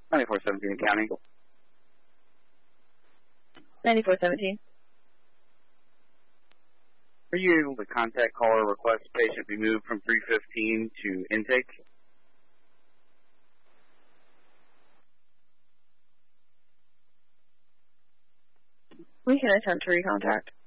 9417 County. 9417. Are you able to contact caller request patient be moved from 315 to intake? We can attempt to recontact.